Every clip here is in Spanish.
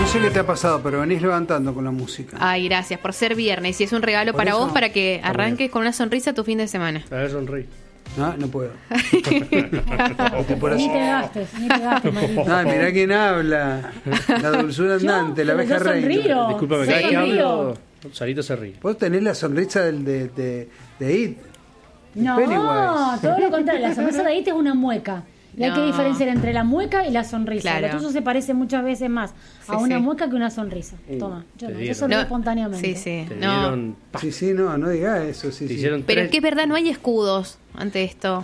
sé qué te ha pasado, pero venís levantando con la música. Ay, gracias por ser viernes. Y es un regalo para vos para que arranques con una sonrisa tu fin de semana. A ver, sonríe. No puedo. Ni te gastes, maldito. Ay, mirá quién habla. La dulzura andante, la abeja reina. sonrío. Discúlpame, Sí, cada vez que río. hablo, Sarito se ríe. Vos tenés la sonrisa de It. No, Pennywise. todo lo contrario. La sonrisa de It es una mueca. Y hay que No. diferenciar entre la mueca y la sonrisa. Claro. Lo tuyo se parece muchas veces más a Sí, una sí. mueca que una sonrisa. Toma, yo te no, yo dieron. sonrío No, espontáneamente. Sí, Te no. dieron. Sí, no digas eso. Sí, Te sí. hicieron Pero es tres. que es verdad, no hay escudos ante esto.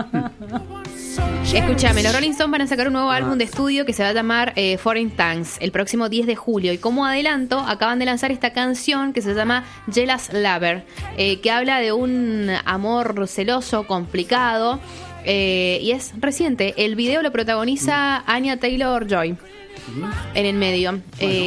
Escúchame, los Rolling Stones van a sacar un nuevo álbum de estudio que se va a llamar Foreign Tongues el próximo 10 de julio. Y como adelanto, acaban de lanzar esta canción que se llama Jealous Lover, que habla de un amor celoso, complicado, y es reciente. El video lo protagoniza Anya Taylor-Joy en el medio.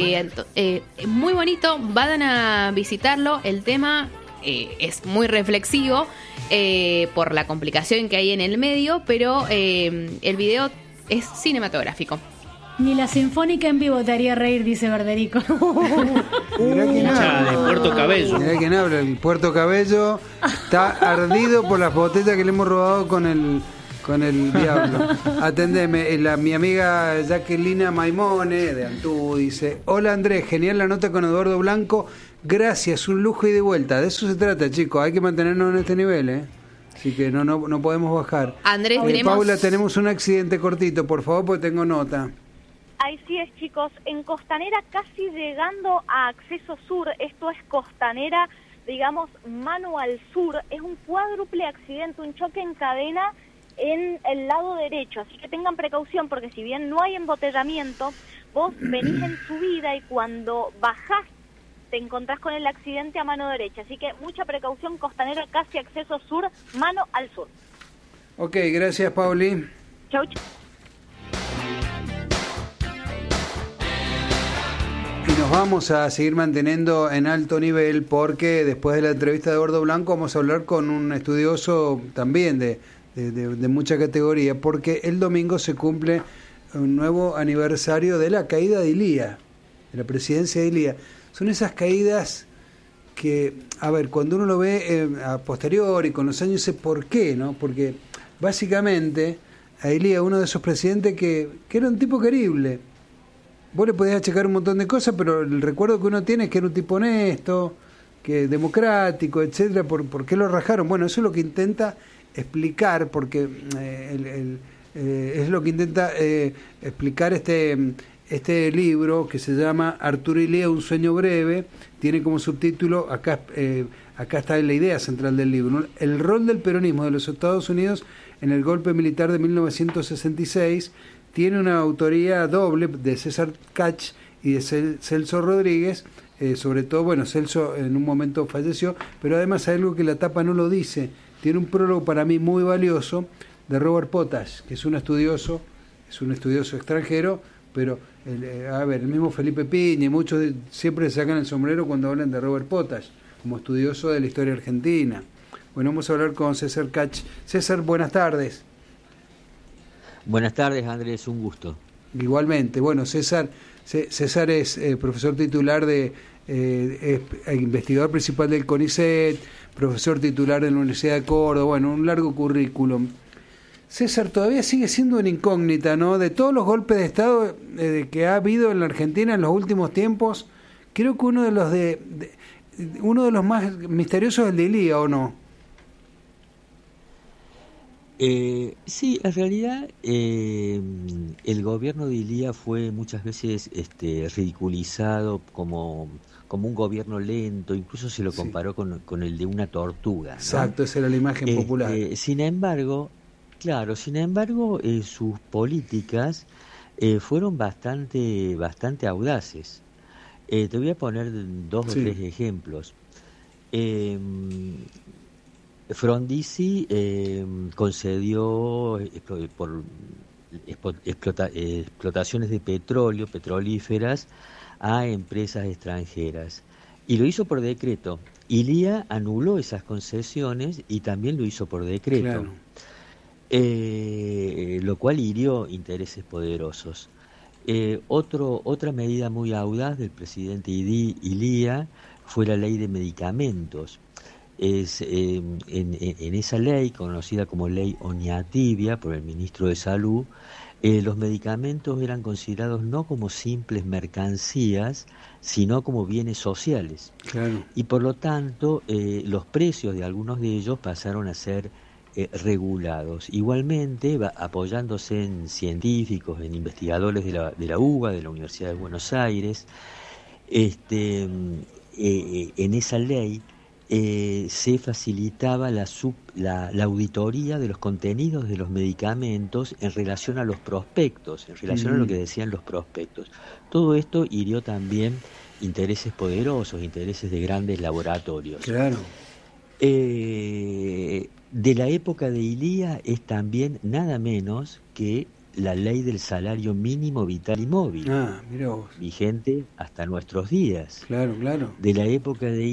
Muy bonito, vayan a visitarlo. El tema es muy reflexivo por la complicación que hay en el medio, pero el video es cinematográfico. Ni la sinfónica en vivo te haría reír, dice Verderico. Mirá quién Hincha habla. de Puerto Cabello. Mirá quién habla. El Puerto Cabello está ardido por las botellas que le hemos robado con el diablo. Atendeme, mi amiga Jacquelina Maimone de Antú dice: hola Andrés, genial la nota con Eduardo Blanco, gracias, un lujo y de vuelta. De eso se trata, chicos, hay que mantenernos en este nivel, así que no podemos bajar. Andrés, tenemos... Paula, tenemos un accidente cortito, por favor, porque tengo nota. Ahí sí es, chicos, en Costanera, casi llegando a Acceso Sur. Esto es Costanera, digamos, mano al sur. Es un cuádruple accidente, un choque en cadena en el lado derecho, así que tengan precaución, porque si bien no hay embotellamiento, vos venís en subida y cuando bajás te encontrás con el accidente a mano derecha, así que mucha precaución. Costanera, casi Acceso Sur, mano al sur. Ok, gracias, Pauli. Chau, chau. Y nos vamos a seguir manteniendo en alto nivel porque después de la entrevista de Eduardo Blanco vamos a hablar con un estudioso también de mucha categoría, porque el domingo se cumple un nuevo aniversario de la caída de Ilía, de la presidencia de Ilía. Son esas caídas que, a ver, cuando uno lo ve a posteriori, con los años, dice ¿por qué? ¿No? Porque básicamente a Ilía, uno de esos presidentes que era un tipo querible. Vos le podías achacar un montón de cosas, pero el recuerdo que uno tiene es que era un tipo honesto, que democrático, etcétera. ¿Por qué lo rajaron? Bueno, eso es lo que intenta explicar, porque es lo que intenta explicar este libro que se llama Arturo Illia, un sueño breve. Tiene como subtítulo, acá está la idea central del libro, ¿no? El rol del peronismo de los Estados Unidos en el golpe militar de 1966. Tiene una autoría doble de César Kach y de Celso Rodríguez. Sobre todo, bueno, Celso en un momento falleció, pero además hay algo que la tapa no lo dice. Tiene un prólogo para mí muy valioso de Robert Potash, que es un estudioso extranjero, pero el mismo Felipe Piña y muchos siempre sacan el sombrero cuando hablan de Robert Potash, como estudioso de la historia argentina. Bueno, vamos a hablar con César Kach. César, buenas tardes. Buenas tardes, Andrés, un gusto. Igualmente. Bueno, César es profesor titular investigador principal del CONICET, profesor titular de la Universidad de Córdoba, bueno, un largo currículum. César, todavía sigue siendo una incógnita, ¿no? De todos los golpes de Estado que ha habido en la Argentina en los últimos tiempos, creo que uno de los más misteriosos es el de Illia, ¿o no? Sí, en realidad el gobierno de Illia fue muchas veces ridiculizado como un gobierno lento, incluso se lo comparó con el de una tortuga, ¿no? Exacto, esa era la imagen popular. Sin embargo, sus políticas fueron bastante audaces. Te voy a poner dos o tres ejemplos. Frondizi concedió por explotaciones de petróleo, petrolíferas, a empresas extranjeras. Y lo hizo por decreto. Illia anuló esas concesiones y también lo hizo por decreto. Claro. Lo cual hirió intereses poderosos. Otra medida muy audaz del presidente Ilía fue la ley de medicamentos. En esa ley, conocida como ley Oñatibia por el ministro de Salud, los medicamentos eran considerados no como simples mercancías, sino como bienes sociales. Claro. Y por lo tanto, los precios de algunos de ellos pasaron a ser regulados. Igualmente, apoyándose en científicos, en investigadores de la UBA, de la Universidad de Buenos Aires, en esa ley se facilitaba la auditoría de los contenidos de los medicamentos en relación a los prospectos, en relación a lo que decían los prospectos. Todo esto hirió también intereses poderosos, intereses de grandes laboratorios. Claro. De la época de Ilía es también nada menos que la ley del salario mínimo vital y móvil, Mira vos. vigente hasta nuestros días. Claro, claro. De la época de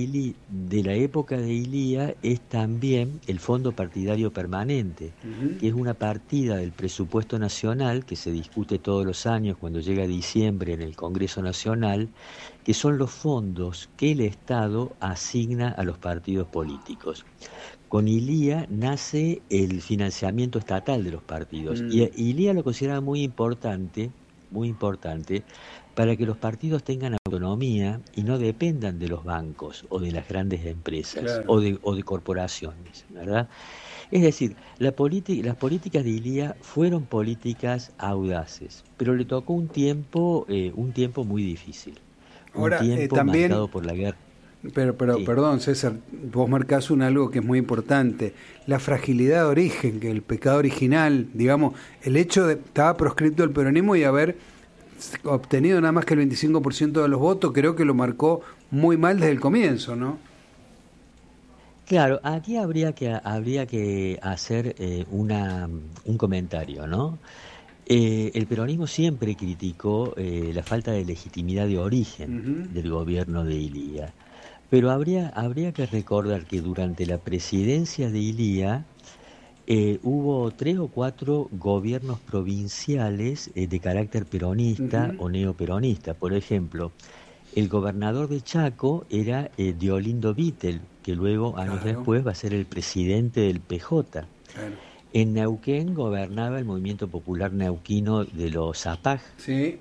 Ilía es también el Fondo Partidario Permanente, que es una partida del presupuesto nacional que se discute todos los años cuando llega diciembre en el Congreso Nacional, que son los fondos que el Estado asigna a los partidos políticos. Con Ilía nace el financiamiento estatal de los partidos. Y Ilía lo consideraba muy importante, para que los partidos tengan autonomía y no dependan de los bancos o de las grandes empresas, claro, o de corporaciones, ¿verdad? Es decir, las políticas de Ilía fueron políticas audaces, pero le tocó un tiempo muy difícil. Ahora, un tiempo también marcado por la guerra. Pero sí. Perdón, César, vos marcás algo que es muy importante, la fragilidad de origen, que el pecado original, digamos, el hecho de estaba proscripto el peronismo y haber obtenido nada más que el 25% de los votos, creo que lo marcó muy mal desde el comienzo, ¿no? Claro, aquí habría que hacer un comentario, ¿no? El peronismo siempre criticó la falta de legitimidad de origen del gobierno de Ilía. Pero habría que recordar que durante la presidencia de Ilía hubo 3 o 4 gobiernos provinciales de carácter peronista o neoperonista. Por ejemplo, el gobernador de Chaco era Diolindo Vittel, que luego, años después, va a ser el presidente del PJ. Claro. En Neuquén gobernaba el Movimiento Popular Neuquino de los Zapag. Sí.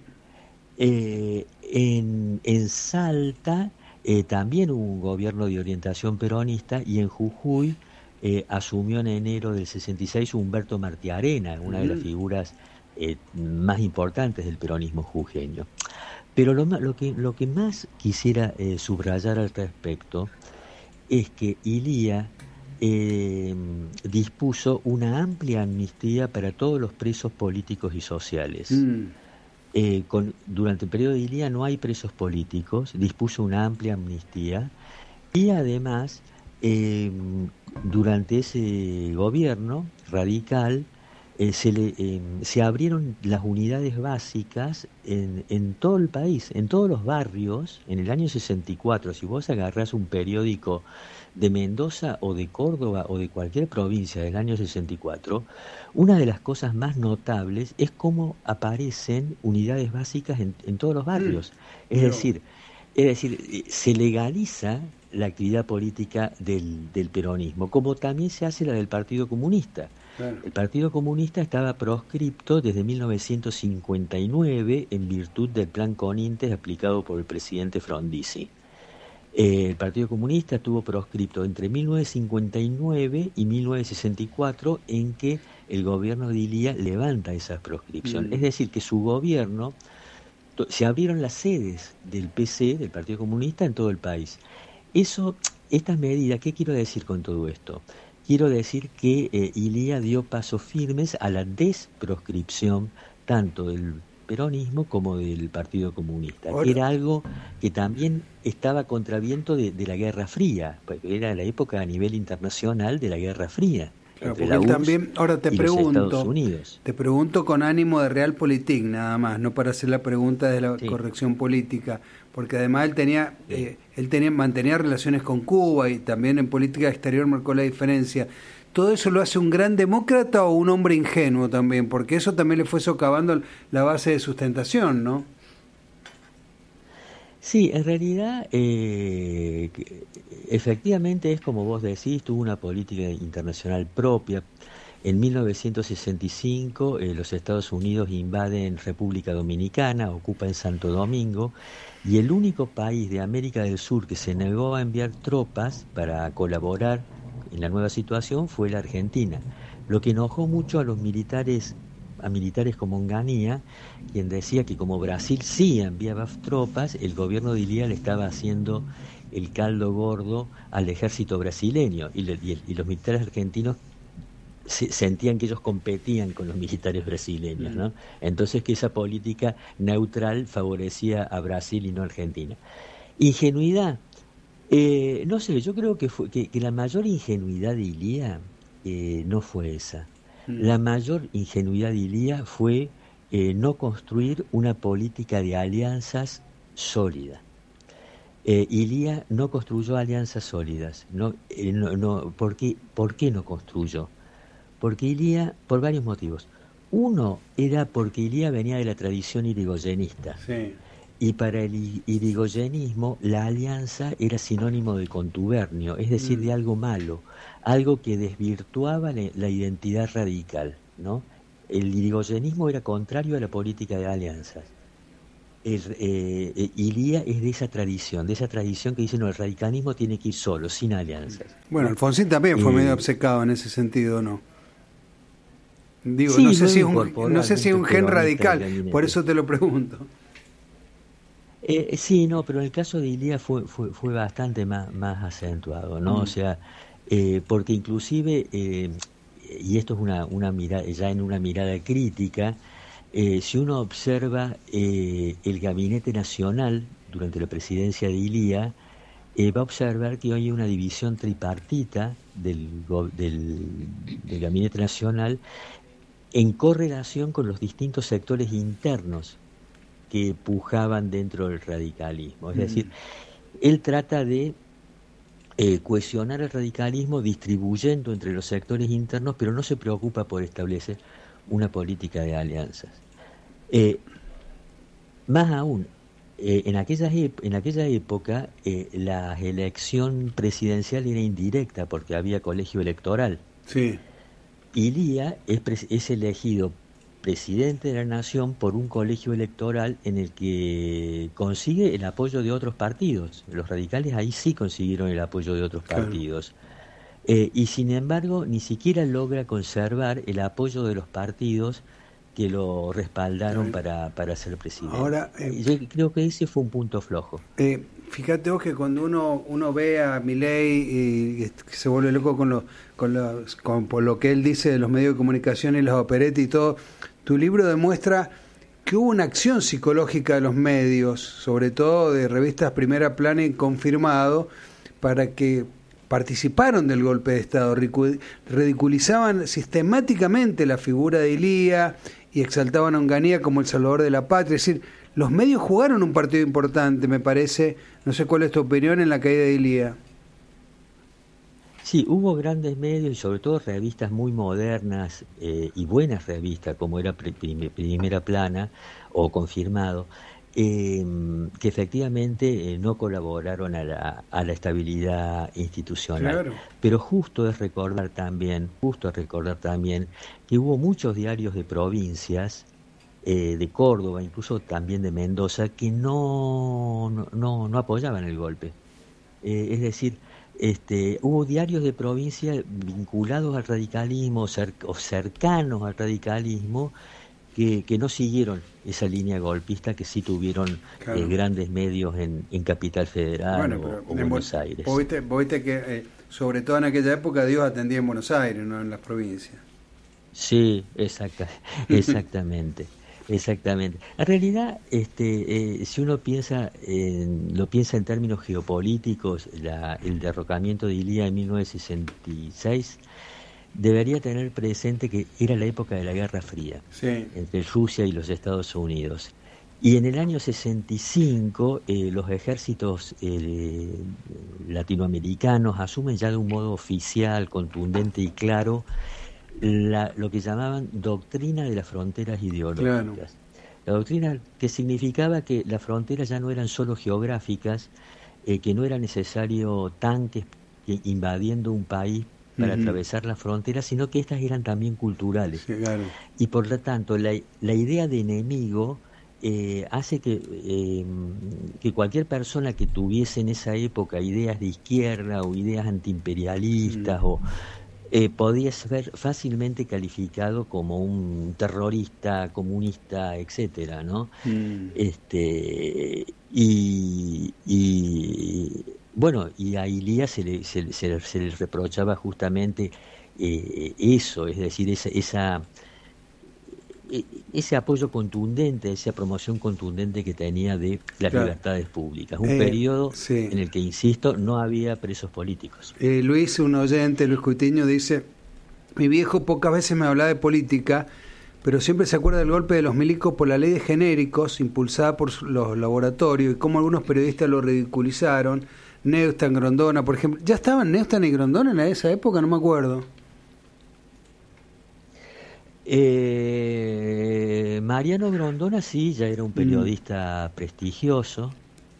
En Salta también hubo un gobierno de orientación peronista, y en Jujuy asumió en enero del 66 Humberto Martiarena, una de las figuras más importantes del peronismo jujeño. Pero lo que más quisiera subrayar al respecto es que Ilía dispuso una amplia amnistía para todos los presos políticos y sociales. Durante el periodo de Ilía no hay presos políticos, dispuso una amplia amnistía, y además durante ese gobierno radical se abrieron las unidades básicas en todo el país, en todos los barrios. En el año 64, si vos agarrás un periódico de Mendoza o de Córdoba o de cualquier provincia del año 64, una de las cosas más notables es cómo aparecen unidades básicas en todos los barrios. Es decir, se legaliza la actividad política del peronismo, como también se hace la del Partido Comunista. Claro. El Partido Comunista estaba proscripto desde 1959 en virtud del Plan Conintes aplicado por el presidente Frondizi. El Partido Comunista estuvo proscripto entre 1959 y 1964, en que el gobierno de Ilía levanta esa proscripción. Es decir, que su gobierno, se abrieron las sedes del PC, del Partido Comunista, en todo el país. Estas medidas, ¿qué quiero decir con todo esto? Quiero decir que Ilía dio pasos firmes a la desproscripción tanto del peronismo como del Partido Comunista, que era algo que también estaba a contraviento de la Guerra Fría, porque era la época a nivel internacional de la Guerra Fría. Claro, porque él también, ahora te pregunto con ánimo de realpolitik nada más, no para hacer la pregunta de la corrección política, porque además él mantenía relaciones con Cuba y también en política exterior marcó la diferencia. ¿todo eso lo hace un gran demócrata o un hombre ingenuo también? Porque eso también le fue socavando la base de sustentación, ¿no? Sí, en realidad, efectivamente es como vos decís, tuvo una política internacional propia. En 1965 los Estados Unidos invaden República Dominicana, ocupan Santo Domingo, y el único país de América del Sur que se negó a enviar tropas para colaborar en la nueva situación fue la Argentina, lo que enojó mucho a los militares como Onganía, quien decía que como Brasil sí enviaba tropas, el gobierno de Ilía le estaba haciendo el caldo gordo al ejército brasileño, y los militares argentinos sentían que ellos competían con los militares brasileños, ¿no? Entonces que esa política neutral favorecía a Brasil y no a Argentina. Ingenuidad, no sé, yo creo que la mayor ingenuidad de Ilía no fue esa. La mayor ingenuidad de Ilía fue no construir una política de alianzas sólida. Ilía no construyó alianzas sólidas. ¿Por qué no construyó? Porque Ilía, por varios motivos. Uno era porque Ilía venía de la tradición irigoyenista. Sí. Y para el irigoyenismo la alianza era sinónimo de contubernio, es decir, de algo malo, algo que desvirtuaba la identidad radical, ¿no? El irigoyenismo era contrario a la política de alianzas. Ilía es de esa tradición que dice, no, el radicalismo tiene que ir solo, sin alianzas. Bueno, Alfonsín también fue medio obcecado en ese sentido, ¿no? Digo, sí, no sé si es un gen radical, por eso te lo pregunto. Sí, no, pero en el caso de Ilía fue bastante más acentuado, ¿no? O sea, porque inclusive, y esto es una mirada, ya en una mirada crítica, si uno observa el gabinete nacional durante la presidencia de Ilía, va a observar que hoy hay una división tripartita del gabinete nacional en correlación con los distintos sectores internos que pujaban dentro del radicalismo. Es decir, él trata de cohesionar el radicalismo distribuyendo entre los sectores internos, pero no se preocupa por establecer una política de alianzas. Más aún, en aquella época la elección presidencial era indirecta porque había colegio electoral. Sí. Ilía es elegido presidente de la nación por un colegio electoral en el que consigue el apoyo de otros partidos. Los radicales ahí sí consiguieron el apoyo de otros partidos. Y sin embargo ni siquiera logra conservar el apoyo de los partidos que lo respaldaron para ser presidente. Ahora, yo creo que ese fue un punto flojo. Fíjate vos que cuando uno ve a Milei y se vuelve loco por lo que él dice de los medios de comunicación y las operetas y todo, tu libro demuestra que hubo una acción psicológica de los medios, sobre todo de revistas Primera Plana y Confirmado, para que participaron del golpe de Estado, ridiculizaban sistemáticamente la figura de Ilía y exaltaban a Onganía como el salvador de la patria. Es decir, los medios jugaron un partido importante, me parece. No sé cuál es tu opinión en la caída de Ilía. Sí, hubo grandes medios y sobre todo revistas muy modernas y buenas revistas como era Primera Plana o Confirmado, que efectivamente no colaboraron a la estabilidad institucional. Claro. Pero justo es recordar también que hubo muchos diarios de provincias, de Córdoba, incluso también de Mendoza, que no apoyaban el golpe. Es decir, hubo diarios de provincia vinculados al radicalismo o cercanos al radicalismo que no siguieron esa línea golpista que sí tuvieron grandes medios en Capital Federal o Buenos Aires. Vos viste que sobre todo en aquella época Dios atendía en Buenos Aires, no en las provincias. Sí, exactamente. Exactamente. En realidad, si uno lo piensa en términos geopolíticos, el derrocamiento de Ilía en 1966 debería tener presente que era la época de la Guerra Fría entre Rusia y los Estados Unidos. Y en el año 65 los ejércitos latinoamericanos asumen ya de un modo oficial, contundente y claro lo que llamaban doctrina de las fronteras ideológicas. Claro. La doctrina que significaba que las fronteras ya no eran solo geográficas, que no era necesario tanques invadiendo un país para atravesar las fronteras, sino que estas eran también culturales. Sí, claro. Y por lo tanto, la idea de enemigo hace que cualquier persona que tuviese en esa época ideas de izquierda o ideas antiimperialistas podía ser fácilmente calificado como un terrorista, comunista, etcétera, ¿no? Bueno, y a Ilía se le reprochaba justamente eso, es decir, ese apoyo contundente, esa promoción contundente que tenía de las libertades públicas. Un periodo en el que, insisto, no había presos políticos. Luis, un oyente, Luis Cutiño, dice: mi viejo pocas veces me hablaba de política, pero siempre se acuerda del golpe de los milicos por la ley de genéricos, impulsada por los laboratorios, y cómo algunos periodistas lo ridiculizaron. Neustadt, Grondona, por ejemplo. ¿Ya estaban Neustadt y Grondona en esa época? No me acuerdo. Mariano Grondona sí, ya era un periodista prestigioso.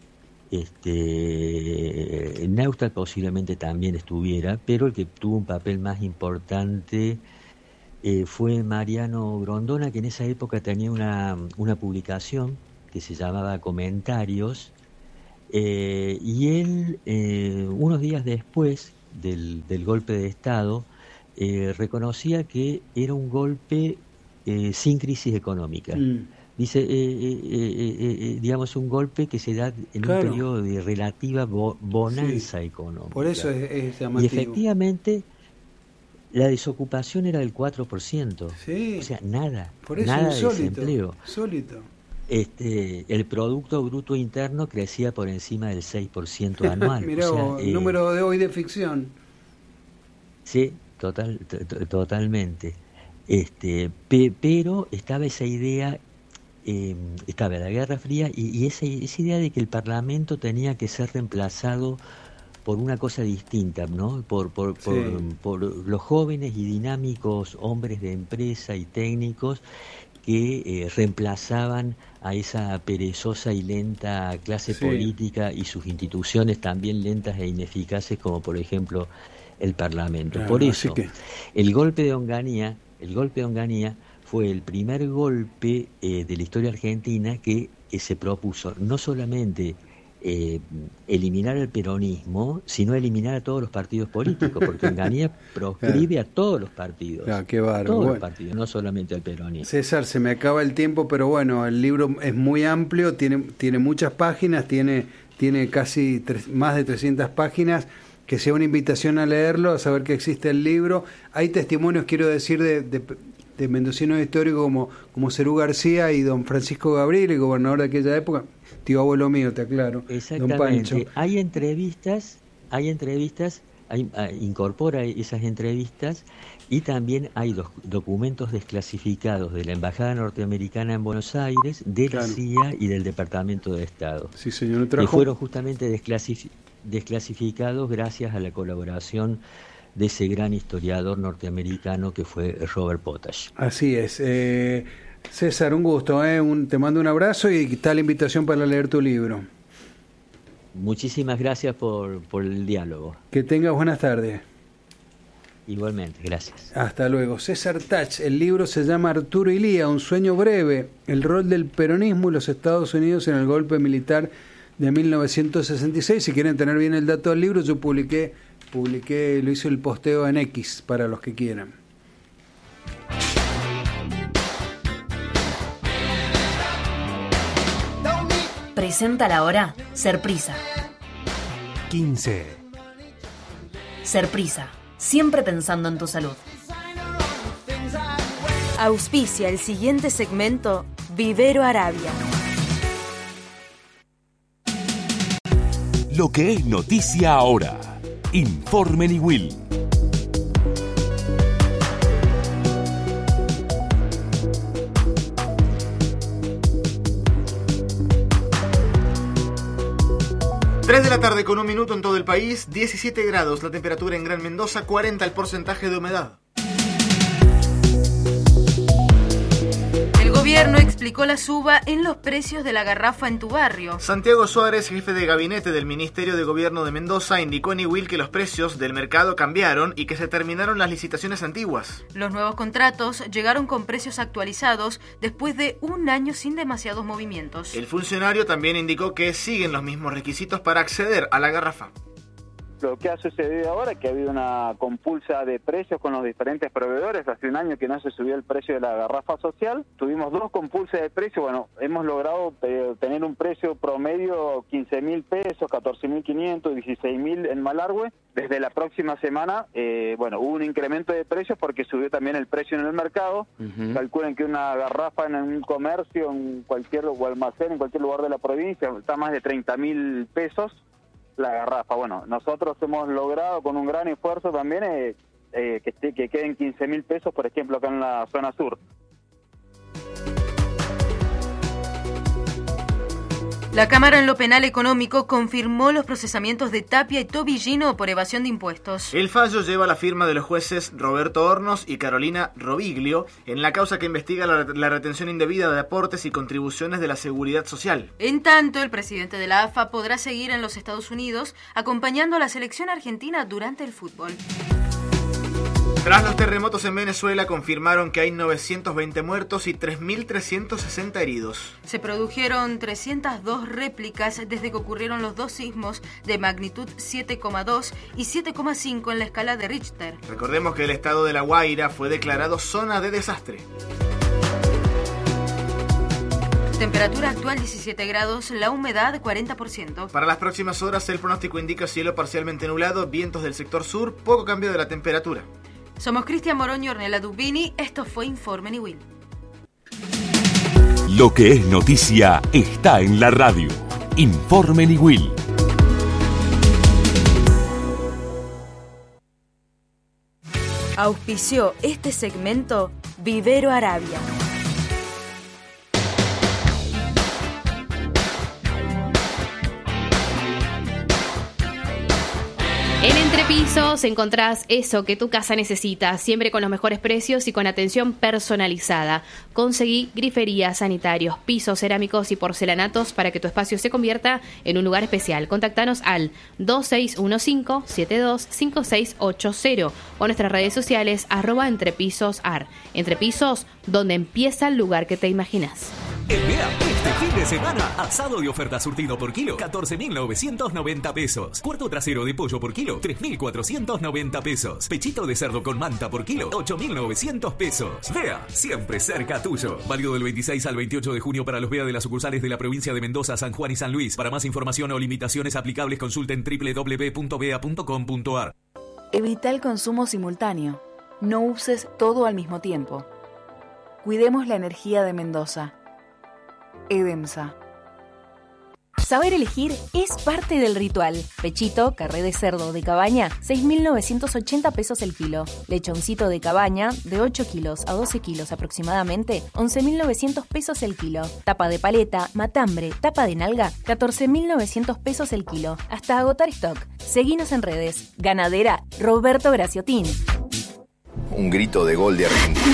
Neustadt posiblemente también estuviera, pero el que tuvo un papel más importante fue Mariano Grondona, que en esa época tenía una publicación que se llamaba Comentarios, y él, unos días después del golpe de Estado, reconocía que era un golpe sin crisis económica. Dice, digamos, un golpe que se da en un periodo de relativa bonanza económica. Por eso es llamativo. Y efectivamente, la desocupación era del 4%. Sí. O sea, nada. Por eso nada insólito, de desempleo. Insólito. El Producto Bruto Interno crecía por encima del 6% anual. Mirá, el número de hoy de ficción. Sí, totalmente. Pero estaba esa idea, estaba la Guerra Fría y esa idea de que el Parlamento tenía que ser reemplazado por una cosa distinta, ¿no? Por los jóvenes y dinámicos hombres de empresa y técnicos que reemplazaban a esa perezosa y lenta clase política y sus instituciones también lentas e ineficaces, como por ejemplo el Parlamento. Claro, por eso, el golpe de Onganía fue el primer golpe de la historia argentina que se propuso no solamente eliminar el peronismo, sino eliminar a todos los partidos políticos, porque Onganía proscribe a todos los partidos. Claro, qué bárbaro. Todos los partidos, no solamente al peronismo. César, se me acaba el tiempo, pero bueno, el libro es muy amplio, tiene muchas páginas, tiene casi más de 300 páginas. Que sea una invitación a leerlo, a saber que existe el libro. Hay testimonios, quiero decir, de mendocinos históricos como Cerú García y don Francisco Gabriel, el gobernador de aquella época, tío abuelo mío, te aclaro. Exactamente. Don Pancho. Hay entrevistas, incorpora esas entrevistas, y también hay documentos desclasificados de la Embajada Norteamericana en Buenos Aires, de la CIA y del Departamento de Estado. Sí, señor. Que fueron justamente desclasificados gracias a la colaboración de ese gran historiador norteamericano que fue Robert Potash. Así es. César, un gusto, te mando un abrazo y está la invitación para leer tu libro. Muchísimas gracias por el diálogo. Que tengas buenas tardes. Igualmente, gracias. Hasta luego. César Tach, el libro se llama Arturo Illia, un sueño breve, el rol del peronismo y los Estados Unidos en el golpe militar de 1966. Si quieren tener bien el dato del libro, yo publiqué, lo hice el posteo en X para los que quieran. Presenta la hora Serprisa. 15. Serprisa, siempre pensando en tu salud. Auspicia el siguiente segmento Vivero Arabia. Lo que es noticia ahora. Informe Niwil. 3 de la tarde con 1 minuto en todo el país, 17 grados la temperatura en Gran Mendoza, 40 el porcentaje de humedad. El gobierno explicó la suba en los precios de la garrafa en tu barrio. Santiago Suárez, jefe de gabinete del Ministerio de Gobierno de Mendoza, indicó en IWIL que los precios del mercado cambiaron y que se terminaron las licitaciones antiguas. Los nuevos contratos llegaron con precios actualizados después de un año sin demasiados movimientos. El funcionario también indicó que siguen los mismos requisitos para acceder a la garrafa. Lo que ha sucedido ahora es que ha habido una compulsa de precios con los diferentes proveedores. Hace un año que no se subió el precio de la garrafa social. Tuvimos 2 compulsas de precios. Bueno, hemos logrado tener un precio promedio 15.000 pesos, 14.500, 16.000 en Malargüe. Desde la próxima semana, hubo un incremento de precios porque subió también el precio en el mercado. Calculen que una garrafa en un comercio, en cualquier almacén, en cualquier lugar de la provincia, está más de 30.000 pesos. La garrafa. Bueno, nosotros hemos logrado con un gran esfuerzo también que queden 15.000 pesos, por ejemplo, acá en la zona sur. La Cámara en lo Penal Económico confirmó los procesamientos de Tapia y Tobillino por evasión de impuestos. El fallo lleva la firma de los jueces Roberto Hornos y Carolina Roviglio en la causa que investiga la retención indebida de aportes y contribuciones de la Seguridad Social. En tanto, el presidente de la AFA podrá seguir en los Estados Unidos acompañando a la selección argentina durante el fútbol. Tras los terremotos en Venezuela, confirmaron que hay 920 muertos y 3.360 heridos. Se produjeron 302 réplicas desde que ocurrieron los 2 sismos de magnitud 7,2 y 7,5 en la escala de Richter. Recordemos que el estado de La Guaira fue declarado zona de desastre. Temperatura actual 17 grados, la humedad 40%. Para las próximas horas el pronóstico indica cielo parcialmente nublado, vientos del sector sur, poco cambio de la temperatura. Somos Cristian Moroño y Ornella Dubini. Esto fue Informe IWIL. Lo que es noticia está en la radio. Informe IWIL. Auspició este segmento Vivero Arabia. En Entrepisos encontrás eso que tu casa necesita, siempre con los mejores precios y con atención personalizada. Conseguí griferías, sanitarios, pisos cerámicos y porcelanatos para que tu espacio se convierta en un lugar especial. Contactanos al 2615-725680 o nuestras redes sociales @entrepisosar. Entrepisos, donde empieza el lugar que te imaginas. En Vea, este fin de semana, asado de oferta surtido por kilo, 14.990 pesos. Puerto trasero de pollo por kilo, 3.490 pesos. Pechito de cerdo con manta por kilo, 8.900 pesos. Vea, siempre cerca tuyo. Válido del 26 al 28 de junio para los Vea de las sucursales de la provincia de Mendoza, San Juan y San Luis. Para más información o limitaciones aplicables, consulten www.vea.com.ar. Evita el consumo simultáneo. No uses todo al mismo tiempo. Cuidemos la energía de Mendoza. EDEMSA. Saber elegir es parte del ritual. Pechito, carré de cerdo de cabaña, 6.980 pesos el kilo. Lechoncito de cabaña, de 8 kilos a 12 kilos aproximadamente, 11.900 pesos el kilo. Tapa de paleta, matambre, tapa de nalga, 14.900 pesos el kilo. Hasta agotar stock. Seguinos en redes. Ganadera Roberto Graciotín. Un grito de gol de Argentina.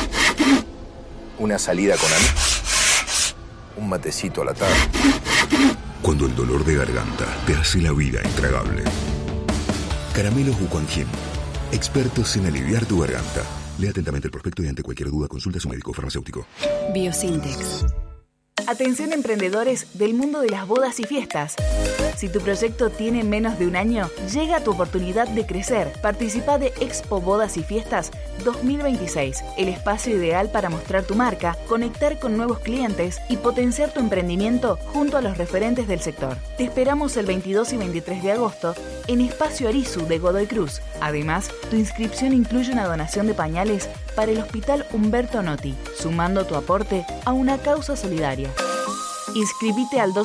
Una salida con amigos. Un matecito a la tarde. Cuando el dolor de garganta te hace la vida intragable. Caramelos Bucuangin, expertos en aliviar tu garganta. Lea atentamente el prospecto y ante cualquier duda consulta a su médico farmacéutico. Biosintex. Atención emprendedores del mundo de las bodas y fiestas. Si tu proyecto tiene menos de un año, llega tu oportunidad de crecer. Participa de Expo Bodas y Fiestas 2026, el espacio ideal para mostrar tu marca, conectar con nuevos clientes y potenciar tu emprendimiento junto a los referentes del sector. Te esperamos el 22 y 23 de agosto en Espacio Arizu de Godoy Cruz. Además, tu inscripción incluye una donación de pañales para el Hospital Humberto Notti, sumando tu aporte a una causa solidaria. Inscribite al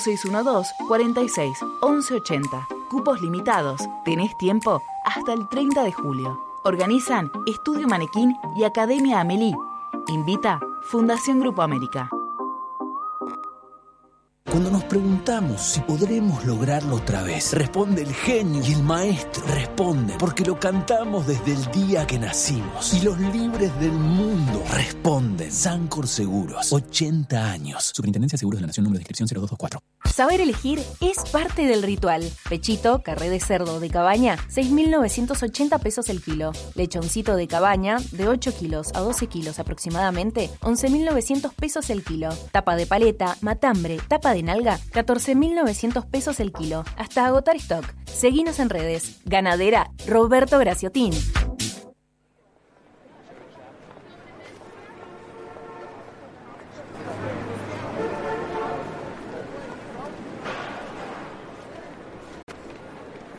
2612-46-1180. Cupos limitados. Tenés tiempo hasta el 30 de julio. Organizan Estudio Manequín y Academia Amelie. Invita Fundación Grupo América. Cuando nos preguntamos si podremos lograrlo otra vez, responde el genio y el maestro. Responden porque lo cantamos desde el día que nacimos. Y los libres del mundo responden. Sancor Seguros, 80 años. Superintendencia de Seguros de la Nación, número de inscripción 0224. Saber elegir es parte del ritual. Pechito, carré de cerdo de cabaña, 6.980 pesos el kilo. Lechoncito de cabaña, de 8 kilos a 12 kilos aproximadamente, 11.900 pesos el kilo. Tapa de paleta, matambre, tapa de nalga, 14.900 pesos el kilo. Hasta agotar stock. Seguinos en redes. Ganadera Roberto Graciotín.